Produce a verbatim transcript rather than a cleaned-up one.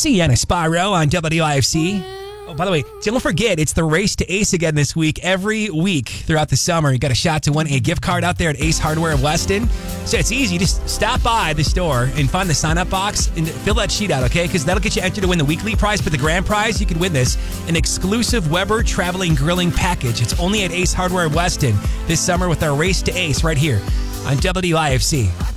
Sienna Spyro on W I F C. Oh, by the way, don't forget, it's the Race to Ace again this week. Every week throughout the summer, you got a shot to win a gift card out there at Ace Hardware of Weston. So it's easy. Just stop by the store and find the sign-up box and fill that sheet out, okay? Because that'll get you entered to win the weekly prize. But the grand prize, you could win this, an exclusive Weber Traveling Grilling Package. It's only at Ace Hardware of Weston this summer with our Race to Ace right here on W I F C.